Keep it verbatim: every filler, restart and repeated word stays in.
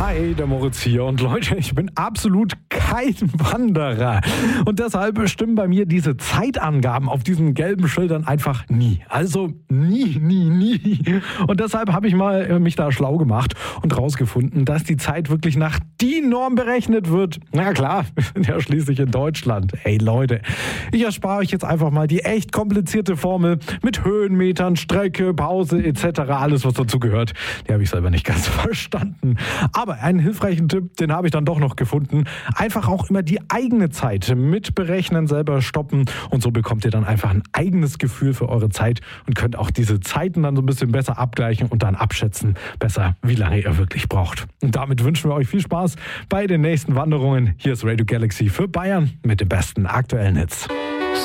Hi, der Moritz hier. Und Leute, ich bin absolut kein Wanderer. Und deshalb stimmen bei mir diese Zeitangaben auf diesen gelben Schildern einfach nie. Also nie, nie, nie. Und deshalb habe ich mal mich da schlau gemacht und rausgefunden, dass die Zeit wirklich nach D I N-Norm berechnet wird. Na klar, ja schließlich in Deutschland. Hey Leute, ich erspare euch jetzt einfach mal die echt komplizierte Formel mit Höhenmetern, Strecke, Pause et cetera. Alles, was dazu gehört. Die habe ich selber nicht ganz verstanden. Aber einen hilfreichen Tipp, den habe ich dann doch noch gefunden. Einfach auch immer die eigene Zeit mit berechnen, selber stoppen. Und so bekommt ihr dann einfach ein eigenes Gefühl für eure Zeit und könnt auch diese Zeiten dann so ein bisschen besser abgleichen und dann abschätzen, besser, wie lange ihr wirklich braucht. Und damit wünschen wir euch viel Spaß bei den nächsten Wanderungen. Hier ist Radio Galaxy für Bayern mit den besten aktuellen Hits.